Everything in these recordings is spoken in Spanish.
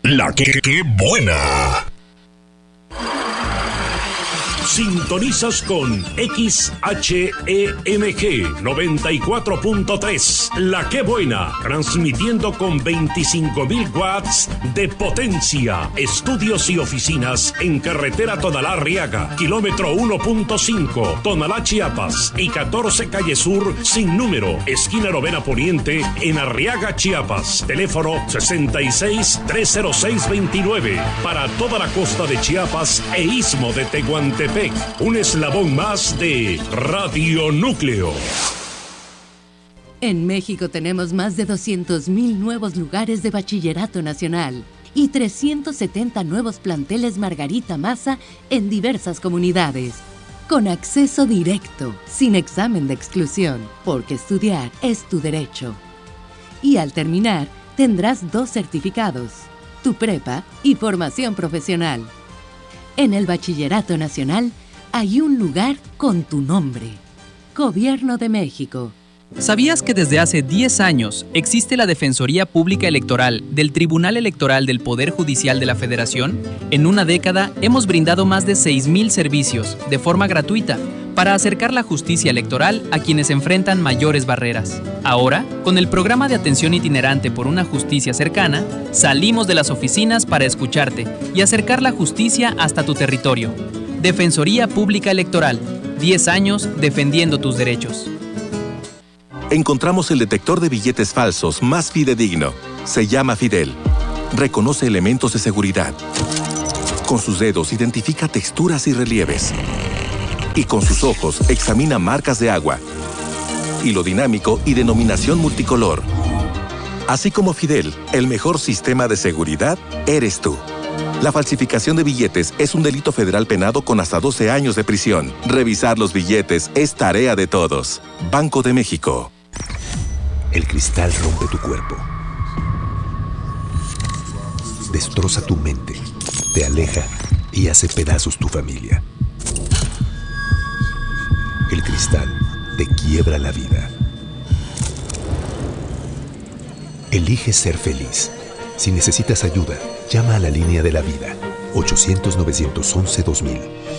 La que buena. Sintonizas con XHEMG 94.3, La Que Buena, transmitiendo con 25.000 watts de potencia. Estudios y oficinas en carretera Tonalá-Arriaga, kilómetro 1.5, Tonalá, Chiapas, y 14 Calle Sur, sin número, esquina Novena Poniente, en Arriaga, Chiapas. Teléfono 66-306-29, para toda la costa de Chiapas e istmo de Tehuantepec. Un eslabón más de Radio Núcleo. En México tenemos más de 200,000 nuevos lugares de bachillerato nacional y 370 nuevos planteles Margarita Maza en diversas comunidades. Con acceso directo, sin examen de exclusión, porque estudiar es tu derecho. Y al terminar, tendrás 2 certificados, tu prepa y formación profesional. En el Bachillerato Nacional hay un lugar con tu nombre. Gobierno de México. ¿Sabías que desde hace 10 años existe la Defensoría Pública Electoral del Tribunal Electoral del Poder Judicial de la Federación? En una década hemos brindado más de 6,000 servicios de forma gratuita para acercar la justicia electoral a quienes enfrentan mayores barreras. Ahora, con el programa de atención itinerante por una justicia cercana, salimos de las oficinas para escucharte y acercar la justicia hasta tu territorio. Defensoría Pública Electoral, 10 años defendiendo tus derechos. Encontramos el detector de billetes falsos más fidedigno. Se llama Fidel. Reconoce elementos de seguridad. Con sus dedos identifica texturas y relieves. Y con sus ojos examina marcas de agua, hilo dinámico y denominación multicolor. Así como Fidel, el mejor sistema de seguridad eres tú. La falsificación de billetes es un delito federal penado con hasta 12 años de prisión. Revisar los billetes es tarea de todos. Banco de México. El cristal rompe tu cuerpo. Destroza tu mente, te aleja y hace pedazos tu familia. El cristal te quiebra la vida. Elige ser feliz. Si necesitas ayuda, llama a la línea de la vida. 800-911-2000.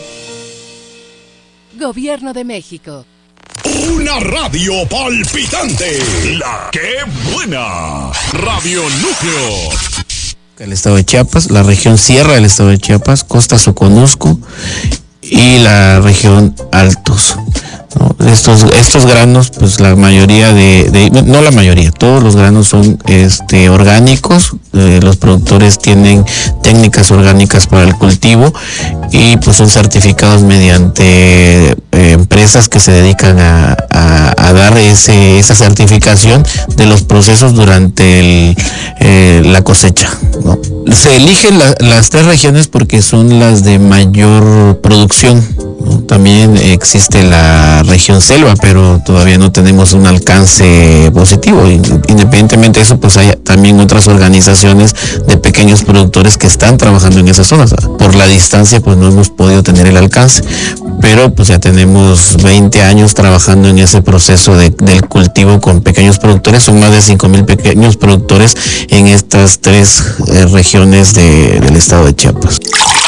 Gobierno de México. Una radio palpitante. La Que Buena. Radio Núcleo. El estado de Chiapas, la región Sierra del estado de Chiapas, Costa Soconusco y la región Altos. ¿No? Estos granos, pues la mayoría no la mayoría, todos los granos son orgánicos. Los productores tienen técnicas orgánicas para el cultivo y pues son certificados mediante empresas que se dedican a dar esa certificación de los procesos durante la cosecha, ¿no? Se eligen las 3 regiones porque son las de mayor producción, ¿no? También existe la región selva, pero todavía no tenemos un alcance positivo. Independientemente de eso, pues hay también otras organizaciones de pequeños productores que están trabajando en esas zonas. Por la distancia, pues no hemos podido tener el alcance, pero pues ya tenemos 20 años trabajando en ese proceso del cultivo con pequeños productores. Son más de 5,000 pequeños productores en estas 3 regiones del estado de Chiapas.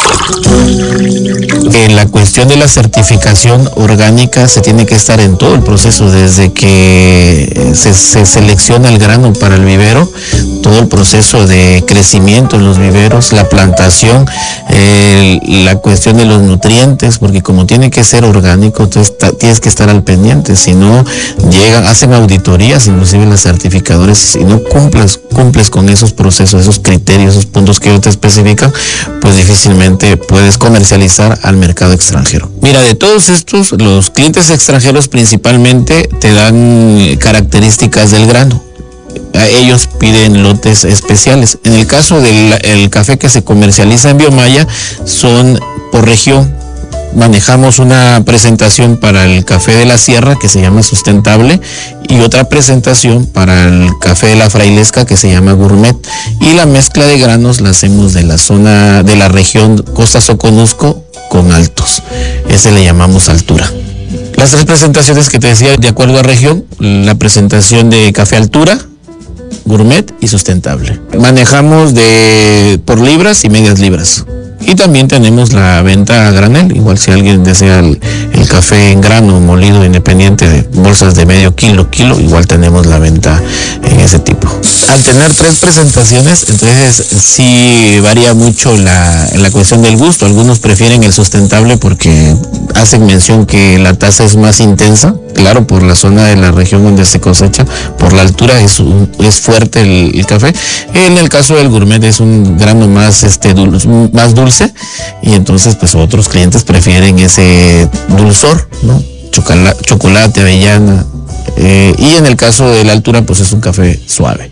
En la cuestión de la certificación orgánica se tiene que estar en todo el proceso, desde que se selecciona el grano para el vivero, todo el proceso de crecimiento en los viveros, la plantación, la cuestión de los nutrientes, porque como tiene que ser orgánico, entonces tienes que estar al pendiente. Si no hacen auditorías, inclusive las certificadoras, si no cumples con esos procesos, esos criterios, esos puntos que ellos te especifican, pues difícilmente puedes comercializar al mercado extranjero. Mira, de todos estos, los clientes extranjeros principalmente te dan características del grano. Ellos piden lotes especiales. En el caso del café que se comercializa en Biomaya, son por región. Manejamos una presentación para el café de la sierra que se llama sustentable y otra presentación para el café de la frailesca que se llama gourmet, y la mezcla de granos la hacemos de la zona de la región Costa Soconusco con Altos. Ese le llamamos altura. Las 3 presentaciones que te decía de acuerdo a región: la presentación de café altura, gourmet y sustentable. Manejamos por libras y medias libras. Y también tenemos la venta a granel, igual si alguien desea el café en grano molido independiente de bolsas de medio kilo, igual tenemos la venta en ese tipo. Al tener 3 presentaciones, entonces sí varía mucho la cuestión del gusto. Algunos prefieren el sustentable porque hacen mención que la taza es más intensa, claro, por la zona de la región donde se cosecha, por la altura es fuerte el café. En el caso del gourmet es un grano más dulce, y entonces pues otros clientes prefieren ese dulzor, ¿no? Chocolate, avellana, y en el caso de la altura pues es un café suave.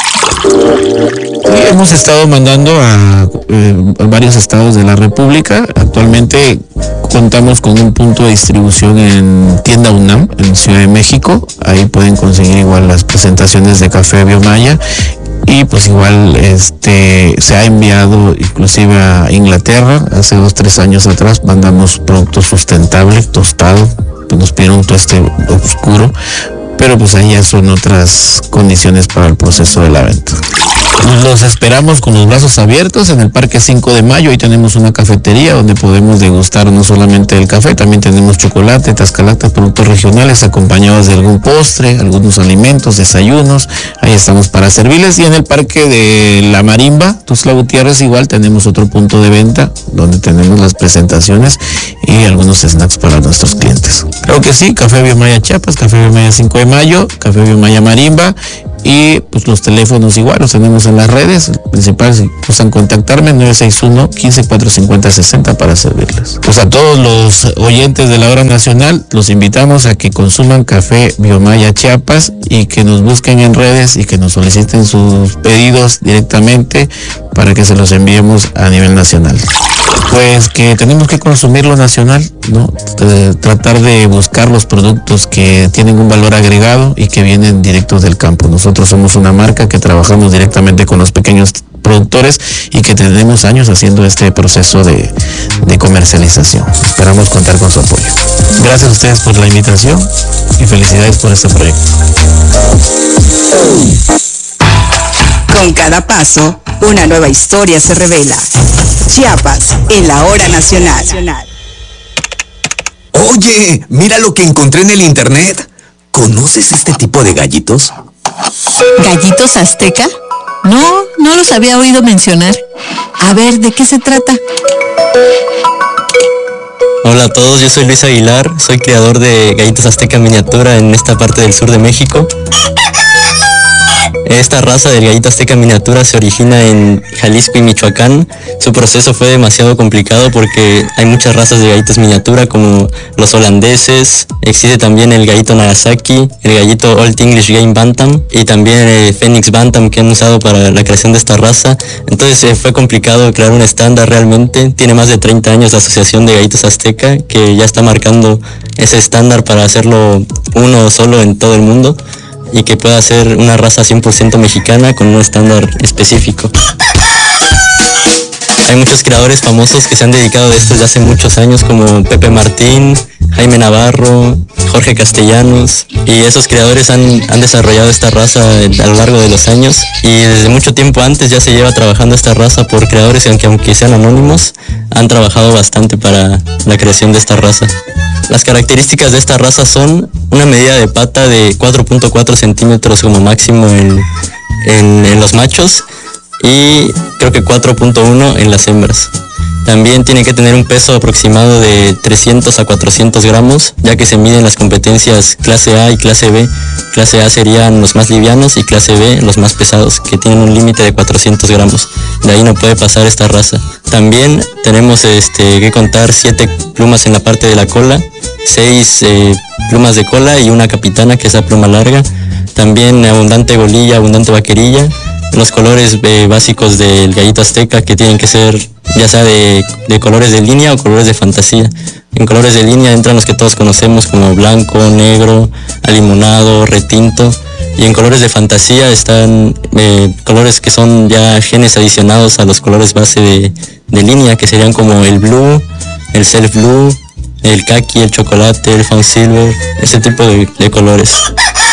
Sí, hemos estado mandando a varios estados de la República. Actualmente contamos con un punto de distribución en Tienda UNAM, en Ciudad de México. Ahí pueden conseguir igual las presentaciones de café Biomaya. Y pues igual se ha enviado inclusive a Inglaterra. Hace 2-3 años atrás mandamos productos sustentables, tostado, pues nos pidieron un tueste oscuro, pero pues ahí ya son otras condiciones para el proceso de la venta. Los esperamos con los brazos abiertos en el Parque 5 de Mayo. Ahí tenemos una cafetería donde podemos degustar no solamente el café, también tenemos chocolate, tascalatas, productos regionales acompañados de algún postre, algunos alimentos, desayunos. Ahí estamos para servirles. Y en el Parque de la Marimba, Tuxtla Gutiérrez, igual tenemos otro punto de venta donde tenemos las presentaciones y algunos snacks para nuestros clientes. Creo que sí, Café Biomaya Chiapas, Café Biomaya 5 de Mayo, Café Biomaya Marimba. Y pues los teléfonos igual los tenemos en las redes. El principal, si gustan contactarme, 961-15-450-60 para servirles. Pues a todos los oyentes de la Hora Nacional los invitamos a que consuman Café Biomaya Chiapas y que nos busquen en redes y que nos soliciten sus pedidos directamente para que se los enviemos a nivel nacional. Pues que tenemos que consumir lo nacional, ¿no? Tratar de buscar los productos que tienen un valor agregado y que vienen directos del campo. Nosotros somos una marca que trabajamos directamente con los pequeños productores y que tenemos años haciendo este proceso de comercialización. Esperamos contar con su apoyo. Gracias a ustedes por la invitación y felicidades por este proyecto. Con cada paso, una nueva historia se revela. Chiapas, en la Hora Nacional. Oye, mira lo que encontré en el internet. ¿Conoces este tipo de gallitos? ¿Gallitos azteca? No los había oído mencionar. A ver, ¿de qué se trata? Hola a todos, yo soy Luis Aguilar, soy creador de Gallitos Azteca Miniatura en esta parte del sur de México. Esta raza del gallito azteca miniatura se origina en Jalisco y Michoacán. Su proceso fue demasiado complicado porque hay muchas razas de gallitos miniatura como los holandeses, existe también el gallito Nagasaki, el gallito Old English Game Bantam y también el Phoenix Bantam que han usado para la creación de esta raza. Entonces fue complicado crear un estándar realmente. Tiene más de 30 años la Asociación de Gallitos Azteca que ya está marcando ese estándar para hacerlo uno solo en todo el mundo y que pueda ser una raza 100% mexicana con un estándar específico. Hay muchos creadores famosos que se han dedicado a esto desde hace muchos años como Pepe Martín, Jaime Navarro, Jorge Castellanos, y esos creadores han desarrollado esta raza a lo largo de los años y desde mucho tiempo antes ya se lleva trabajando esta raza por creadores que aunque sean anónimos han trabajado bastante para la creación de esta raza. Las características de esta raza son una medida de pata de 4.4 centímetros como máximo en los machos y creo que 4.1 en las hembras. También tiene que tener un peso aproximado de 300 a 400 gramos, ya que se miden las competencias clase A y clase B. Clase A serían los más livianos y clase B los más pesados, que tienen un límite de 400 gramos. De ahí no puede pasar esta raza. También tenemos que contar 7 plumas en la parte de la cola, 6 plumas de cola y una capitana, que es la pluma larga. También abundante golilla, abundante vaquerilla. Los colores básicos del gallito azteca, que tienen que ser ya sea de colores de línea o colores de fantasía. En colores de línea entran los que todos conocemos como blanco, negro, alimonado, retinto. Y en colores de fantasía están colores que son ya genes adicionados a los colores base de línea, que serían como el blue, el self blue, el khaki, el chocolate, el fawn silver, ese tipo de colores.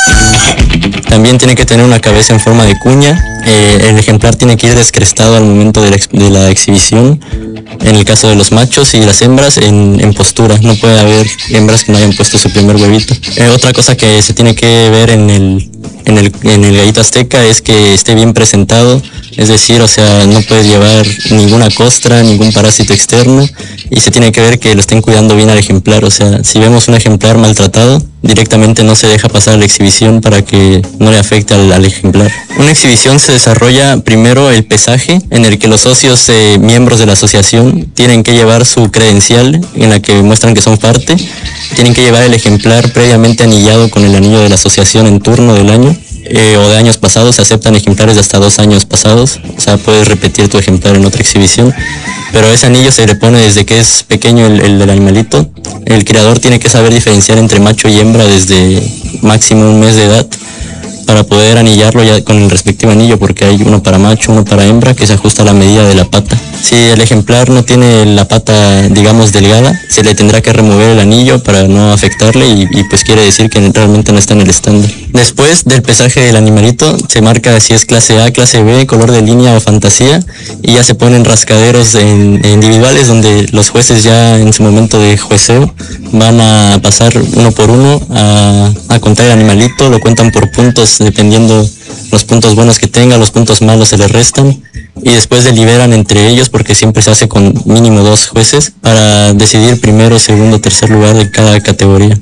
También tiene que tener una cabeza en forma de cuña. El ejemplar tiene que ir descrestado al momento de la exhibición. En el caso de los machos y las hembras, en postura. No puede haber hembras que no hayan puesto su primer huevito. Otra cosa que se tiene que ver en el gallito azteca es que esté bien presentado. Es decir, o sea, no puedes llevar ninguna costra, ningún parásito externo, y se tiene que ver que lo estén cuidando bien al ejemplar. O sea, si vemos un ejemplar maltratado, directamente no se deja pasar a la exhibición para que no le afecte al ejemplar. Una exhibición se desarrolla primero el pesaje, en el que los socios miembros de la asociación tienen que llevar su credencial en la que muestran que son parte, tienen que llevar el ejemplar previamente anillado con el anillo de la asociación en turno del año. O de años pasados. Se aceptan ejemplares de hasta 2 años pasados, o sea, puedes repetir tu ejemplar en otra exhibición, pero ese anillo se le pone desde que es pequeño el del animalito. El criador tiene que saber diferenciar entre macho y hembra desde máximo 1 mes de edad para poder anillarlo ya con el respectivo anillo, porque hay uno para macho, uno para hembra, que se ajusta a la medida de la pata. Si el ejemplar no tiene la pata, digamos, delgada, se le tendrá que remover el anillo para no afectarle y pues quiere decir que realmente no está en el estándar. Después del pesaje del animalito, se marca si es clase A, clase B, color de línea o fantasía, y ya se ponen rascaderos individuales donde los jueces ya en su momento de jueceo van a pasar uno por uno a contar el animalito, lo cuentan por puntos dependiendo los puntos buenos que tenga, los puntos malos se le restan, y después deliberan entre ellos, porque siempre se hace con mínimo 2 jueces para decidir primero, segundo, tercer lugar de cada categoría.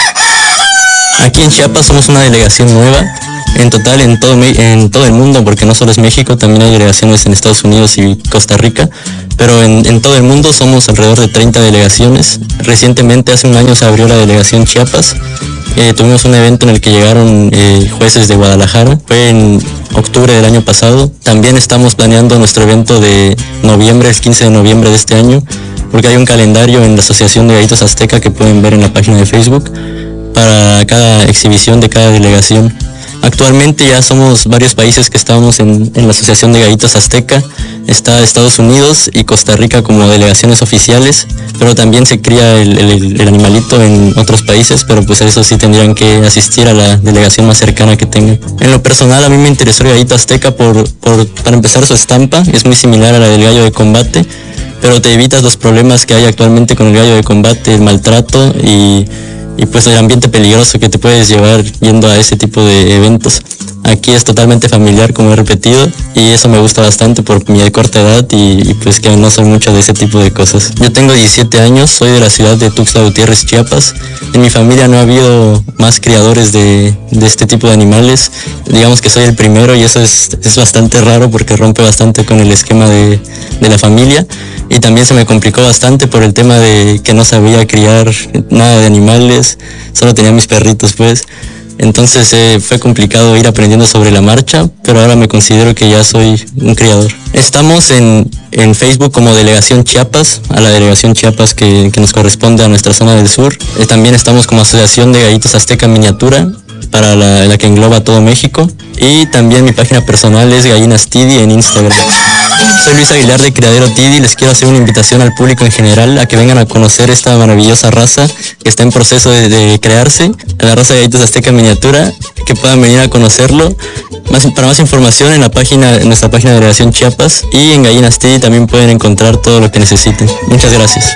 Aquí en Chiapas somos una delegación nueva, en total en todo el mundo, porque no solo es México, también hay delegaciones en Estados Unidos y Costa Rica, pero en todo el mundo somos alrededor de 30 delegaciones. Recientemente, hace un año, se abrió la delegación Chiapas. Tuvimos un evento en el que llegaron jueces de Guadalajara, fue en octubre del año pasado. También estamos planeando nuestro evento de noviembre, el 15 de noviembre de este año, porque hay un calendario en la Asociación de Gallitos Azteca que pueden ver en la página de Facebook para cada exhibición de cada delegación. Actualmente ya somos varios países que estamos en la Asociación de Gallitos Azteca. Está Estados Unidos y Costa Rica como delegaciones oficiales, pero también se cría el animalito en otros países, pero pues eso sí tendrían que asistir a la delegación más cercana que tengan. En lo personal, a mí me interesó el gallito azteca para empezar, su estampa es muy similar a la del gallo de combate, pero te evitas los problemas que hay actualmente con el gallo de combate, el maltrato y pues el ambiente peligroso que te puedes llevar yendo a ese tipo de eventos. Aquí es totalmente familiar, como he repetido, y eso me gusta bastante por mi corta edad y pues que no soy mucho de ese tipo de cosas. Yo tengo 17 años, soy de la ciudad de Tuxtla Gutiérrez, Chiapas. En mi familia no ha habido más criadores de este tipo de animales. Digamos que soy el primero y eso es bastante raro porque rompe bastante con el esquema de la familia. Y también se me complicó bastante por el tema de que no sabía criar nada de animales, solo tenía mis perritos pues. Entonces fue complicado ir aprendiendo sobre la marcha, pero ahora me considero que ya soy un criador. Estamos en Facebook como Delegación Chiapas, a la Delegación Chiapas que nos corresponde a nuestra zona del sur. También estamos como Asociación de Gallitos Azteca Miniatura, para la que engloba todo México. Y también mi página personal es Gallinas Tidi en Instagram. Soy Luis Aguilar de Criadero Tidi. Les quiero hacer una invitación al público en general a que vengan a conocer esta maravillosa raza que está en proceso de crearse, la raza de Gallitos Azteca Miniatura, que puedan venir a conocerlo. Para más información en nuestra página de Delegación Chiapas, y en Gallinas Tidi también pueden encontrar todo lo que necesiten. Muchas gracias.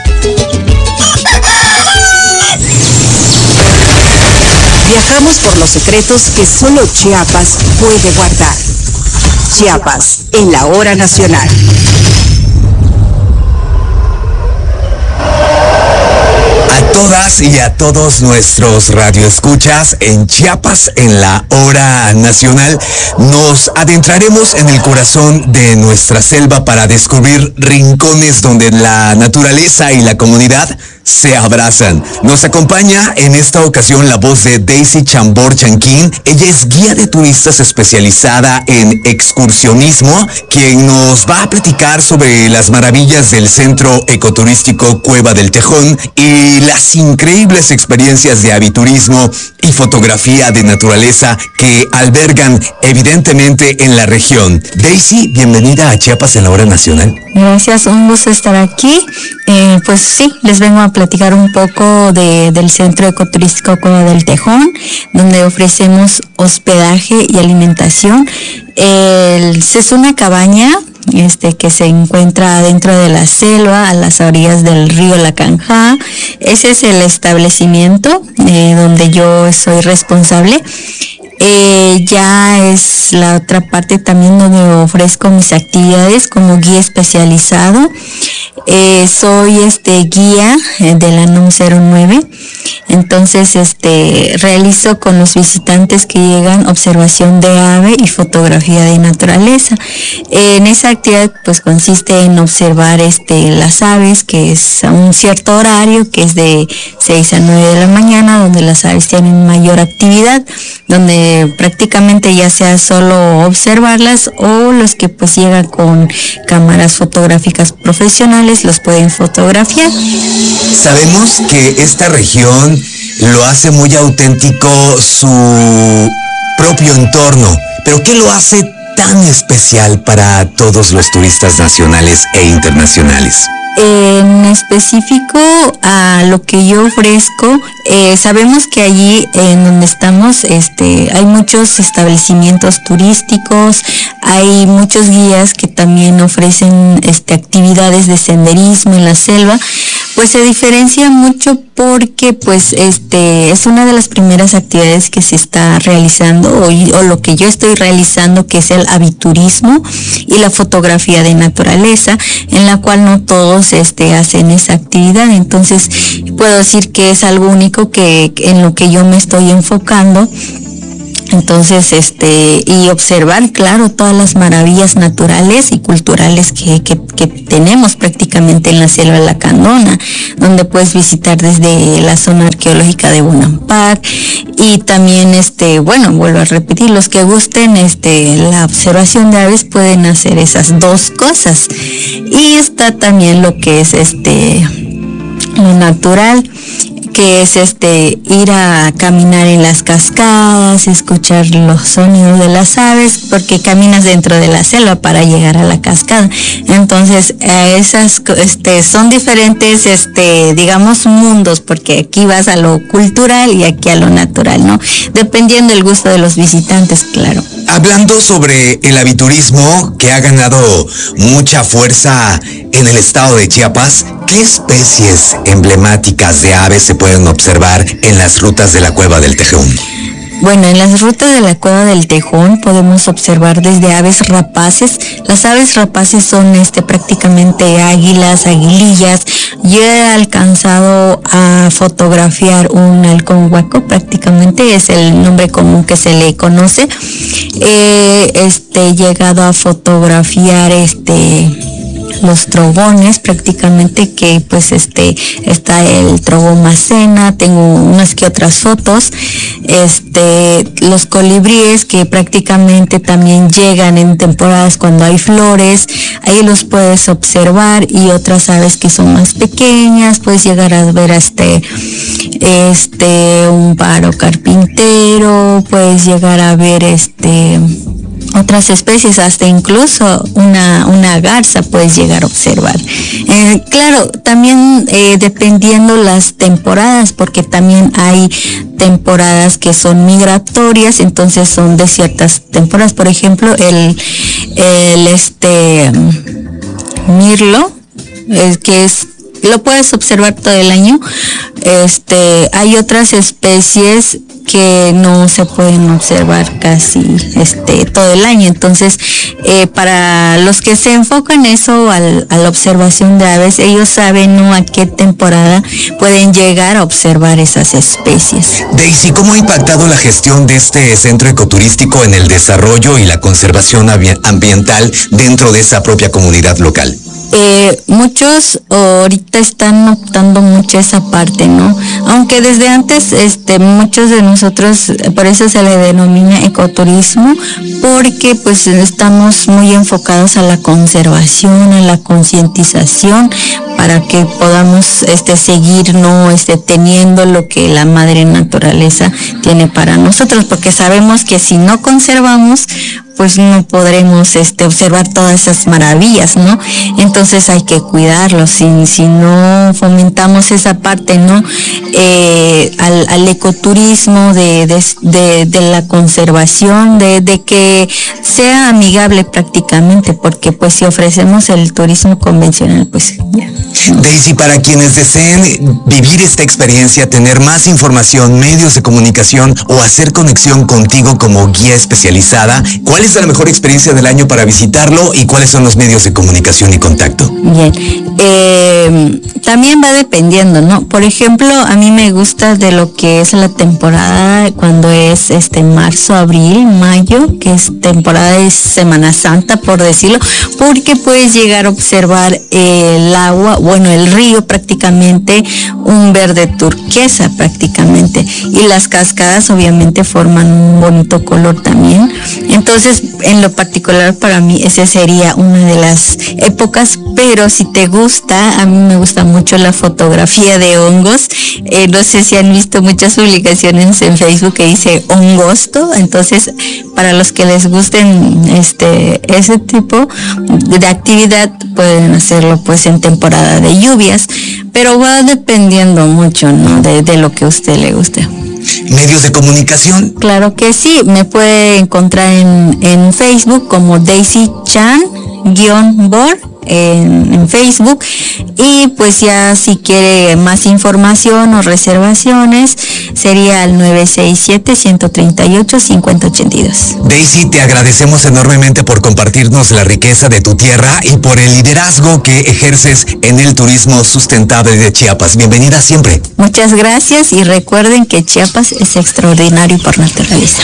Viajamos por los secretos que solo Chiapas puede guardar. Chiapas, en la hora nacional. A todas y a todos nuestros radioescuchas, en Chiapas, en la hora nacional, nos adentraremos en el corazón de nuestra selva para descubrir rincones donde la naturaleza y la comunidad se abrazan. Nos acompaña en esta ocasión la voz de Daisy Chambor Chanquín. Ella es guía de turistas especializada en excursionismo, quien nos va a platicar sobre las maravillas del centro ecoturístico Cueva del Tejón y las increíbles experiencias de aviturismo y fotografía de naturaleza que albergan evidentemente en la región. Daisy, bienvenida a Chiapas en la hora nacional. Gracias, un gusto estar aquí. Pues sí, les vengo a platicar un poco del Centro Ecoturístico Cueva del Tejón, donde ofrecemos hospedaje y alimentación. Es una cabaña que se encuentra dentro de la selva, a las orillas del río Lacanjá. Ese es el establecimiento donde yo soy responsable. Ya es la otra parte también donde ofrezco mis actividades como guía especializado. Soy guía de la NUM 09. Entonces realizo con los visitantes que llegan observación de ave y fotografía de naturaleza. En esa actividad pues consiste en observar las aves, que es a un cierto horario, que es de 6 a 9 de la mañana, donde las aves tienen mayor actividad, donde prácticamente ya sea solo observarlas, o los que pues llegan con cámaras fotográficas profesionales los pueden fotografiar. Sabemos que esta región lo hace muy auténtico su propio entorno, pero ¿qué lo hace tan especial para todos los turistas nacionales e internacionales? En específico a lo que yo ofrezco, sabemos que allí en donde estamos hay muchos establecimientos turísticos, hay muchos guías que también ofrecen actividades de senderismo en la selva. Pues se diferencia mucho porque pues es una de las primeras actividades que se está realizando o lo que yo estoy realizando, que es el aviturismo y la fotografía de naturaleza, en la cual no todos hacen esa actividad. Entonces puedo decir que es algo único que en lo que yo me estoy enfocando. Entonces, y observar, claro, todas las maravillas naturales y culturales que tenemos prácticamente en la selva lacandona, donde puedes visitar desde la zona arqueológica de Bonampak, y también, vuelvo a repetir, los que gusten, la observación de aves pueden hacer esas dos cosas. Y está también lo que es, lo natural, que es ir a caminar en las cascadas, escuchar los sonidos de las aves, porque caminas dentro de la selva para llegar a la cascada. Entonces esas son diferentes digamos mundos, porque aquí vas a lo cultural y aquí a lo natural, ¿no? Dependiendo del gusto de los visitantes, claro. Hablando sobre el aviturismo, que ha ganado mucha fuerza en el estado de Chiapas, ¿qué especies emblemáticas de aves se pueden observar en las rutas de la Cueva del Tejón? Bueno, en las rutas de la Cueva del Tejón podemos observar desde aves rapaces. Las aves rapaces son prácticamente águilas, aguilillas. Yo he alcanzado a fotografiar un halcón huaco, prácticamente es el nombre común que se le conoce. He llegado a fotografiar los trogones, prácticamente, que pues está el trogón macena, tengo unas que otras fotos, los colibríes, que prácticamente también llegan en temporadas cuando hay flores, ahí los puedes observar, y otras aves que son más pequeñas, puedes llegar a ver un pájaro carpintero, puedes llegar a ver otras especies, hasta incluso una garza puedes llegar a observar. Claro, también dependiendo las temporadas, porque también hay temporadas que son migratorias, entonces son de ciertas temporadas. Por ejemplo, el mirlo, que lo puedes observar todo el año. Hay otras especies que no se pueden observar casi todo el año. Entonces, para los que se enfocan eso a la observación de aves, ellos saben a qué temporada pueden llegar a observar esas especies. Daisy, ¿cómo ha impactado la gestión de este centro ecoturístico en el desarrollo y la conservación ambiental dentro de esa propia comunidad local? Muchos ahorita están notando mucho esa parte, ¿no? Aunque desde antes muchos de nosotros, por eso se le denomina ecoturismo, porque pues estamos muy enfocados a la conservación, a la concientización, para que podamos seguir teniendo lo que la madre naturaleza tiene para nosotros, porque sabemos que si no conservamos, pues no podremos observar todas esas maravillas, ¿no? Entonces hay que cuidarlos, si no fomentamos esa parte, ¿no? Al ecoturismo, de la conservación, de que sea amigable prácticamente, porque pues si ofrecemos el turismo convencional, pues ya. Daisy, para quienes deseen vivir esta experiencia, tener más información, medios de comunicación o hacer conexión contigo como guía especializada, ¿cuál es la mejor experiencia del año para visitarlo y cuáles son los medios de comunicación y contacto? Bien, también va dependiendo, ¿no? Por ejemplo, a mí me gusta de lo que es la temporada cuando es marzo, abril, mayo, que es temporada de Semana Santa, por decirlo, porque puedes llegar a observar el agua, bueno, el río prácticamente un verde turquesa prácticamente, y las cascadas obviamente forman un bonito color también. Entonces, en lo particular para mí esa sería una de las épocas, pero si te gusta, a mí me gusta mucho la fotografía de hongos. No sé si han visto muchas publicaciones en Facebook que dice hongosto, entonces para los que les gusten ese tipo de actividad pueden hacerlo pues en temporada de lluvias, pero va dependiendo mucho, ¿no? de lo que a usted le guste. ¿Medios de comunicación? Claro que sí, me puede encontrar en Facebook como Daisy Chan-Bor en Facebook, y pues ya si quiere más información o reservaciones sería al 967-138-5082. Daisy, te agradecemos enormemente por compartirnos la riqueza de tu tierra y por el liderazgo que ejerces en el turismo sustentable de Chiapas. Bienvenida siempre. Muchas gracias, y recuerden que Chiapas es extraordinario por naturaleza.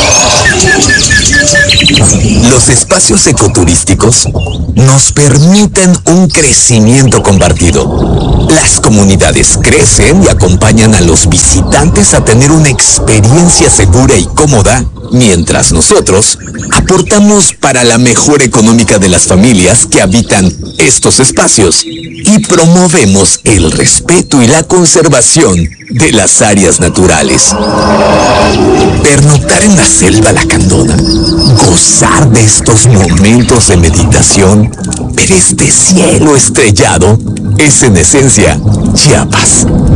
Los espacios ecoturísticos nos permiten un crecimiento compartido. Las comunidades crecen y acompañan a los visitantes a tener una experiencia segura y cómoda, mientras nosotros aportamos para la mejora económica de las familias que habitan estos espacios y promovemos el respeto y la conservación de las áreas naturales. Pernoctar en la selva lacandona, gozar de estos momentos de meditación, ver este cielo estrellado, es en esencia Chiapas.